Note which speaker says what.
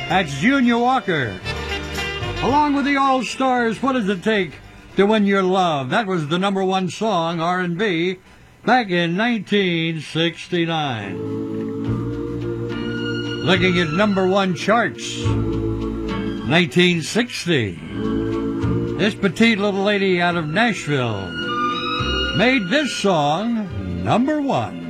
Speaker 1: That's Junior Walker. Along with the All-Stars, What Does It Take to Win Your Love? That was the number one song, R&B, back in 1969. Looking at number one charts, 1960. This petite little lady out of Nashville made this song number one.